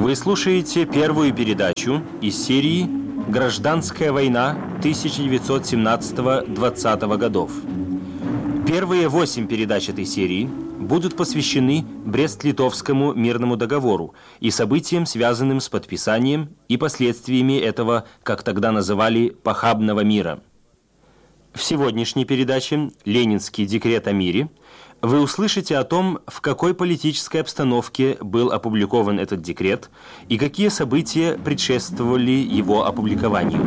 Вы слушаете первую передачу из серии «Гражданская война 1917-20 годов». Первые 8 передач этой серии будут посвящены Брест-Литовскому мирному договору и событиям, связанным с подписанием и последствиями этого, как тогда называли, похабного мира. В сегодняшней передаче «Ленинский декрет о мире» вы услышите о том, в какой политической обстановке был опубликован этот декрет и какие события предшествовали его опубликованию.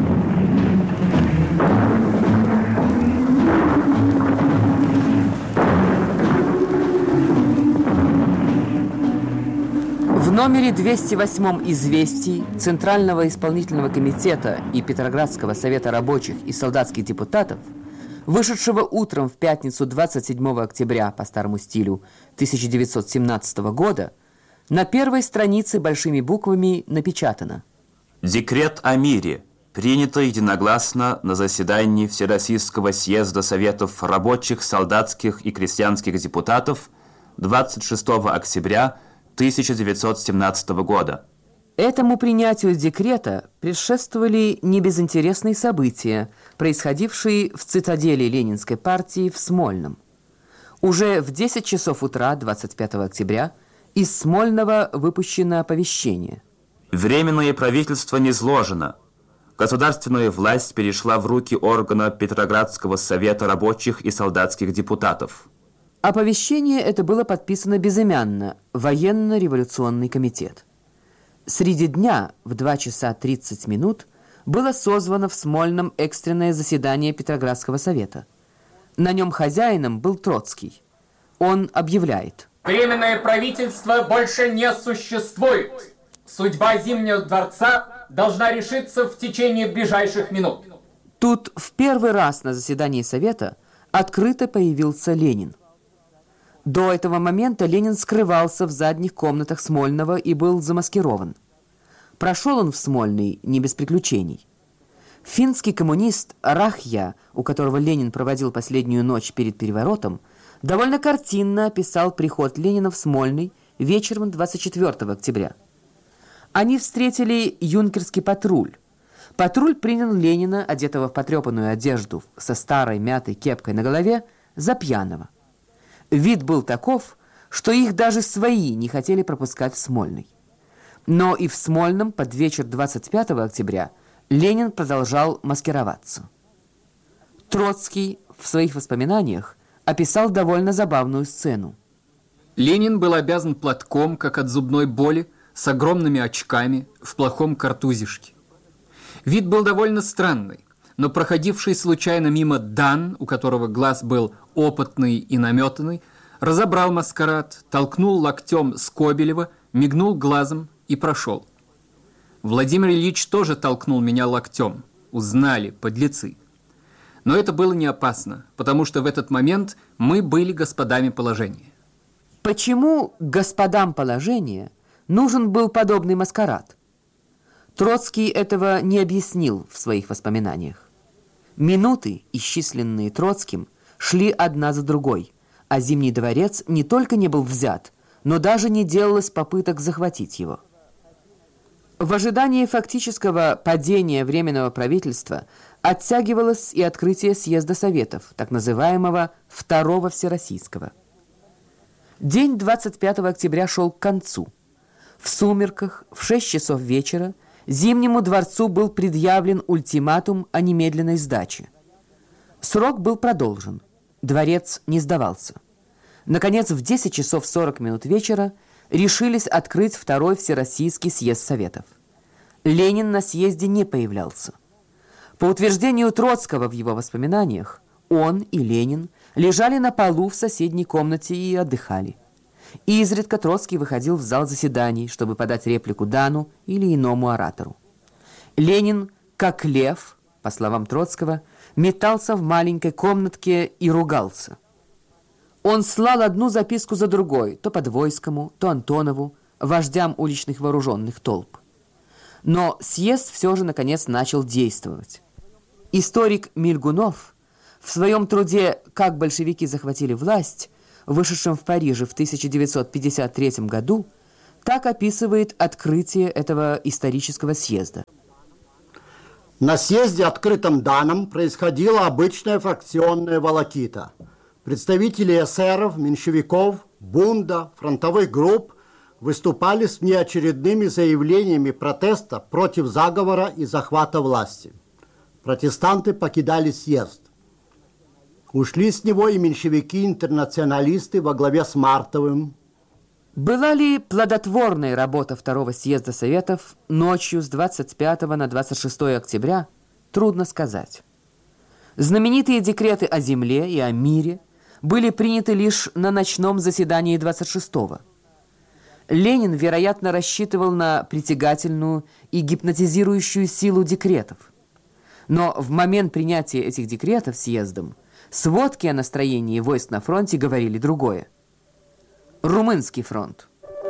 В номере 208 «Известий» Центрального исполнительного комитета и Петроградского совета рабочих и солдатских депутатов, вышедшего утром в пятницу 27 октября по старому стилю 1917 года, на первой странице большими буквами напечатано: «Декрет о мире, принято единогласно на заседании Всероссийского съезда Советов рабочих, солдатских и крестьянских депутатов 26 октября 1917 года». Этому принятию декрета предшествовали небезынтересные события, происходившие в цитадели Ленинской партии в Смольном. Уже в 10 часов утра 25 октября из Смольного выпущено оповещение. Временное правительство низложено. Государственная власть перешла в руки органа Петроградского совета рабочих и солдатских депутатов. Оповещение это было подписано безымянно Военно-революционный комитет. Среди дня в 2 часа 30 минут было созвано в Смольном экстренное заседание Петроградского совета. На нем хозяином был Троцкий. Он объявляет: «Временное правительство больше не существует. Судьба Зимнего дворца должна решиться в течение ближайших минут». Тут в первый раз на заседании совета открыто появился Ленин. До этого момента Ленин скрывался в задних комнатах Смольного и был замаскирован. Прошел он в Смольный не без приключений. Финский коммунист Рахья, у которого Ленин проводил последнюю ночь перед переворотом, довольно картинно описал приход Ленина в Смольный вечером 24 октября. Они встретили юнкерский патруль. Патруль принял Ленина, одетого в потрепанную одежду со старой мятой кепкой на голове, за пьяного. Вид был таков, что их даже свои не хотели пропускать в Смольный. Но и в Смольном под вечер 25 октября Ленин продолжал маскироваться. Троцкий в своих воспоминаниях описал довольно забавную сцену. Ленин был обязан платком, как от зубной боли, с огромными очками, в плохом картузишке. Вид был довольно странный, но проходивший случайно мимо Дан, у которого глаз был опытный и наметанный, разобрал маскарад, толкнул локтем Скобелева, мигнул глазом и прошел. Владимир Ильич тоже толкнул меня локтем. Узнали, подлецы. Но это было не опасно, потому что в этот момент мы были господами положения. Почему господам положения нужен был подобный маскарад? Троцкий этого не объяснил в своих воспоминаниях. Минуты, исчисленные Троцким, шли одна за другой, а Зимний дворец не только не был взят, но даже не делалось попыток захватить его. В ожидании фактического падения Временного правительства оттягивалось и открытие съезда Советов, так называемого Второго Всероссийского. День 25 октября шел к концу. В сумерках, в 6 часов вечера, Зимнему дворцу был предъявлен ультиматум о немедленной сдаче. Срок был продолжен. Дворец не сдавался. Наконец, в 10 часов 40 минут вечера решились открыть Второй Всероссийский съезд Советов. Ленин на съезде не появлялся. По утверждению Троцкого в его воспоминаниях, он и Ленин лежали на полу в соседней комнате и отдыхали. Изредка Троцкий выходил в зал заседаний, чтобы подать реплику Дану или иному оратору. Ленин, как лев, по словам Троцкого, метался в маленькой комнатке и ругался. Он слал одну записку за другой, то Подвойскому, то Антонову, вождям уличных вооруженных толп. Но съезд все же, наконец, начал действовать. Историк Мильгунов в своем труде «Как большевики захватили власть», вышедшем в Париже в 1953 году, Так описывает открытие этого исторического съезда. На съезде, открытом данным, происходила обычная фракционная волокита. Представители эсеров, меньшевиков, бунда, фронтовых групп выступали с внеочередными заявлениями протеста против заговора и захвата власти. Протестанты покидали съезд. Ушли с него и меньшевики-интернационалисты во главе с Мартовым. Была ли плодотворная работа Второго съезда Советов ночью с 25 на 26 октября, трудно сказать. Знаменитые декреты о земле и о мире были приняты лишь на ночном заседании 26-го. Ленин, вероятно, рассчитывал на притягательную и гипнотизирующую силу декретов. Но в момент принятия этих декретов съездом сводки о настроении войск на фронте говорили другое. Румынский фронт.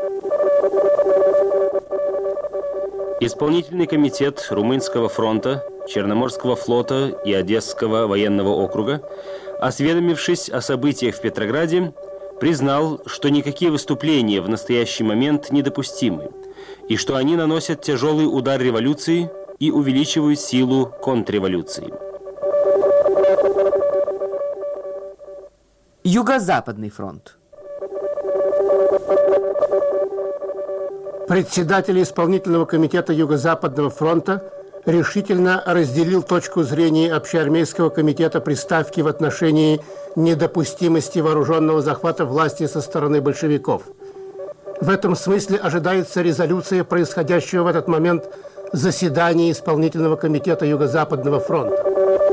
Исполнительный комитет Румынского фронта, Черноморского флота и Одесского военного округа, осведомившись о событиях в Петрограде, признал, что никакие выступления в настоящий момент недопустимы, и что они наносят тяжелый удар революции и увеличивают силу контрреволюции. Юго-Западный фронт. Председатель исполнительного комитета Юго-Западного фронта решительно разделил точку зрения общеармейского комитета при Ставке в отношении недопустимости вооруженного захвата власти со стороны большевиков. В этом смысле ожидается резолюция происходящего в этот момент заседания исполнительного комитета Юго-Западного фронта.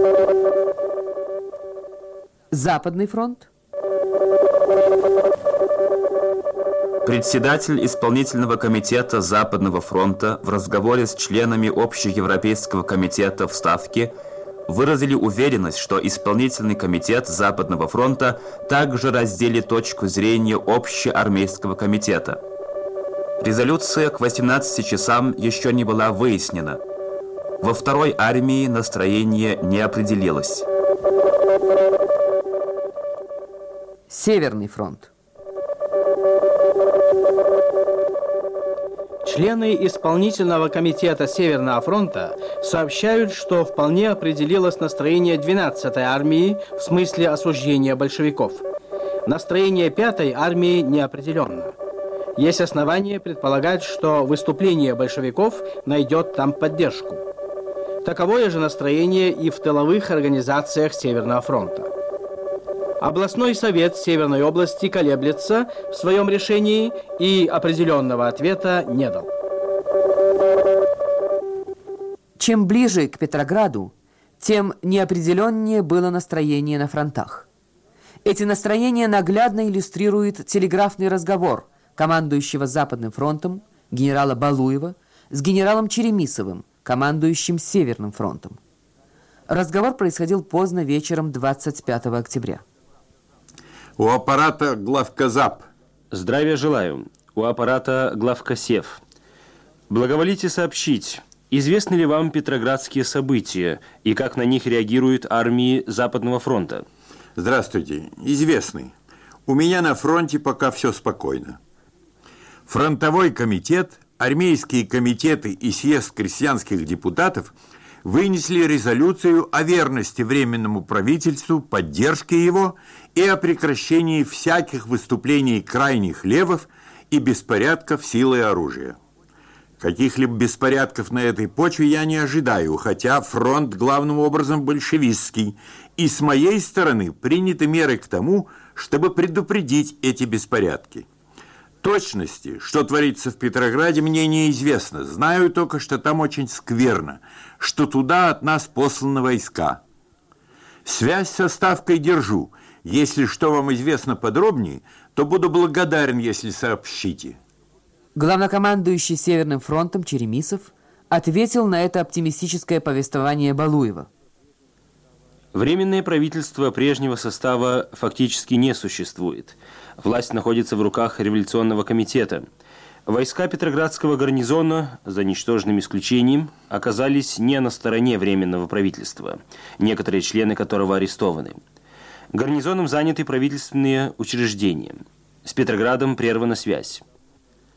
Западный фронт. Председатель исполнительного комитета Западного фронта в разговоре с членами Общеевропейского комитета в Ставке выразили уверенность, что исполнительный комитет Западного фронта также разделит точку зрения Общеармейского комитета. Резолюция к 18 часам еще не была выяснена. Во второй армии настроение не определилось. Северный фронт. Члены исполнительного комитета Северного фронта сообщают, что вполне определилось настроение 12-й армии в смысле осуждения большевиков. Настроение 5-й армии неопределенно. Есть основания предполагать, что выступление большевиков найдет там поддержку. Таковое же настроение и в тыловых организациях Северного фронта. Областной совет Северной области колеблется в своем решении и определенного ответа не дал. Чем ближе к Петрограду, тем неопределеннее было настроение на фронтах. Эти настроения наглядно иллюстрирует телеграфный разговор командующего Западным фронтом генерала Балуева с генералом Черемисовым, командующим Северным фронтом. Разговор происходил поздно вечером 25 октября. У аппарата главказап. Здравия желаю. У аппарата главкосев. Благоволите сообщить, известны ли вам петроградские события и как на них реагируют армии Западного фронта? Здравствуйте. Известны. У меня на фронте пока все спокойно. Фронтовой комитет, армейские комитеты и съезд крестьянских депутатов вынесли резолюцию о верности Временному правительству, поддержке его и о прекращении всяких выступлений крайних левых и беспорядков силой оружия. Каких-либо беспорядков на этой почве я не ожидаю, хотя фронт главным образом большевистский, и с моей стороны приняты меры к тому, чтобы предупредить эти беспорядки. Точности, что творится в Петрограде, мне неизвестно. Знаю только, что там очень скверно, что туда от нас посланы войска. Связь со Ставкой держу. Если что вам известно подробнее, то буду благодарен, если сообщите. Главнокомандующий Северным фронтом Черемисов ответил на это оптимистическое повествование Балуева. Временное правительство прежнего состава фактически не существует. Власть находится в руках революционного комитета. Войска Петроградского гарнизона, за ничтожным исключением, оказались не на стороне Временного правительства, некоторые члены которого арестованы. Гарнизоном заняты правительственные учреждения. С Петроградом прервана связь.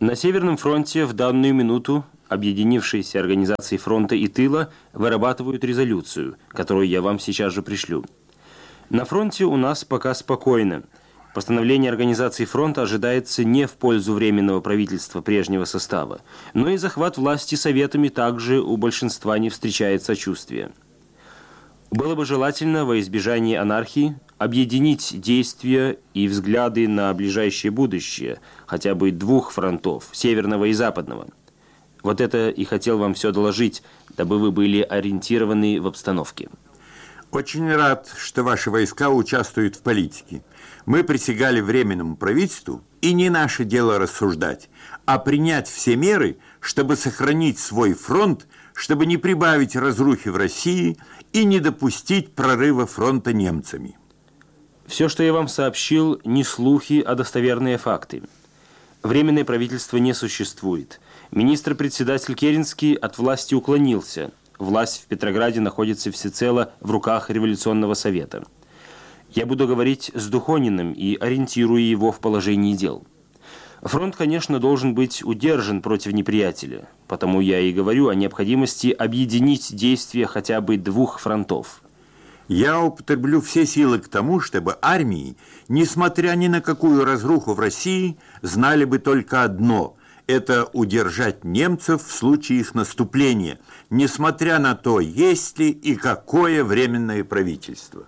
На Северном фронте в данную минуту объединившиеся организации фронта и тыла вырабатывают резолюцию, которую я вам сейчас же пришлю. На фронте у нас пока спокойно. Постановление организации фронта ожидается не в пользу Временного правительства прежнего состава, но и захват власти советами также у большинства не встречает сочувствия. Было бы желательно во избежание анархии объединить действия и взгляды на ближайшее будущее, хотя бы двух фронтов, северного и западного. Вот это и хотел вам все доложить, дабы вы были ориентированы в обстановке. Очень рад, что ваши войска участвуют в политике. Мы присягали Временному правительству, и не наше дело рассуждать, а принять все меры, чтобы сохранить свой фронт, чтобы не прибавить разрухи в России и не допустить прорыва фронта немцами. Все, что я вам сообщил, не слухи, а достоверные факты. Временное правительство не существует. Министр-председатель Керенский от власти уклонился. Власть в Петрограде находится всецело в руках Революционного совета. Я буду говорить с Духониным и ориентирую его в положении дел. Фронт, конечно, должен быть удержан против неприятеля, потому я и говорю о необходимости объединить действия хотя бы двух фронтов. Я употреблю все силы к тому, чтобы армии, несмотря ни на какую разруху в России, знали бы только одно – это удержать немцев в случае их наступления, несмотря на то, есть ли и какое временное правительство.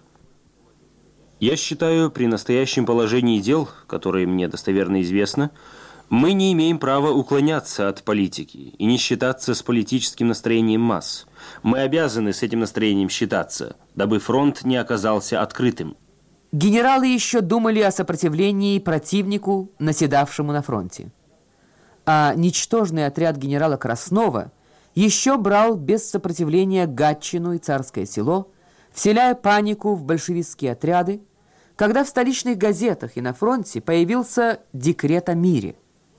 Я считаю, при настоящем положении дел, которое мне достоверно известно, мы не имеем права уклоняться от политики и не считаться с политическим настроением масс. Мы обязаны с этим настроением считаться, дабы фронт не оказался открытым. Генералы еще думали о сопротивлении противнику, наседавшему на фронте. А ничтожный отряд генерала Краснова еще брал без сопротивления Гатчину и Царское Село, вселяя панику в большевистские отряды, когда в столичных газетах и на фронте появился декрет о мире.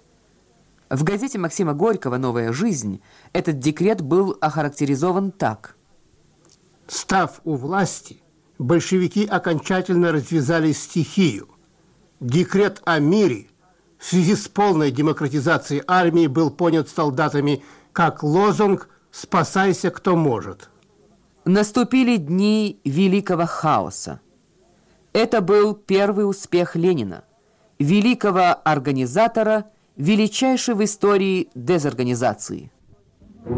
В газете Максима Горького «Новая жизнь» этот декрет был охарактеризован так. Став у власти, большевики окончательно развязали стихию. Декрет о мире в связи с полной демократизацией армии был понят солдатами как лозунг «Спасайся, кто может». Наступили дни великого хаоса. Это был первый успех Ленина, великого организатора величайшей в истории дезорганизации.